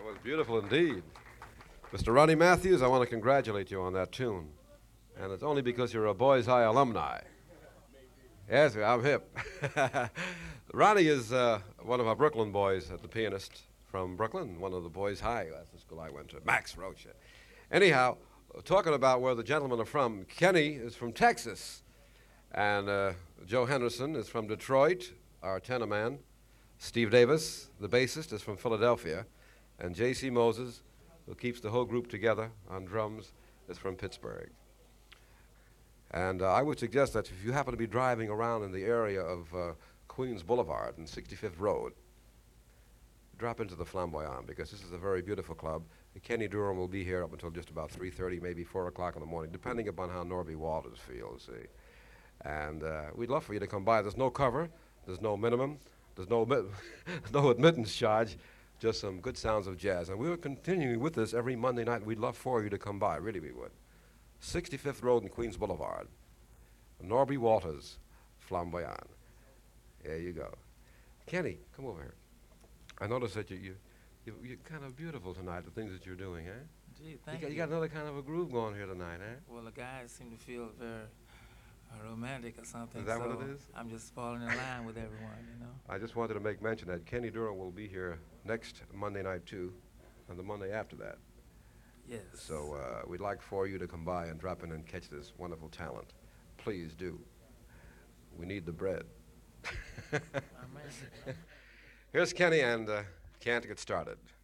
was beautiful indeed. Mr. Ronnie Matthews, I want to congratulate you on that tune. And it's only because you're a Boys High alumni. Yes, I'm hip. Ronnie is one of our Brooklyn boys, the pianist from Brooklyn, one of the Boys High. That's the school I went to, Max Roach. Anyhow, talking about where the gentlemen are from, Kenny is from Texas. And Joe Henderson is from Detroit, our tenor man. Steve Davis, the bassist, is from Philadelphia. And J.C. Moses, who keeps the whole group together on drums, is from Pittsburgh. And I would suggest that if you happen to be driving around in the area of Queens Boulevard and 65th Road, drop into the Flamboyant, because this is a very beautiful club. Kenny Durham will be here up until just about 3:30, maybe 4 o'clock in the morning, depending upon how Norby Walters feels, see. And we'd love for you to come by. There's no cover. There's no minimum. There's no, no admittance charge. Just some good sounds of jazz. And we will continue with this every Monday night. We'd love for you to come by. Really, we would. 65th Road and Queens Boulevard. Norby Walters, Flamboyant. There you go. Kenny, come over here. I noticed that you're kind of beautiful tonight, the things that you're doing, eh? Gee, thank you. You got another kind of a groove going here tonight, eh? Well, the guys seem to feel very romantic or something. Is that so what it is? I'm just falling in line with everyone, you know. I just wanted to make mention that Kenny Durham will be here next Monday night, too, and the Monday after that. Yes. So we'd like for you to come by and drop in and catch this wonderful talent. Please do. We need the bread. Here's Kenny, and Can't Get Started.